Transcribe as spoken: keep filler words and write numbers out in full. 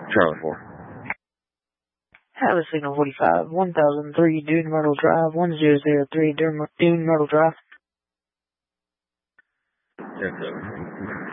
Charlie four. Atlas Signal forty-five, one thousand three, Dune Myrtle Drive, one zero zero three, Dune Myrtle Drive. Yes, sir.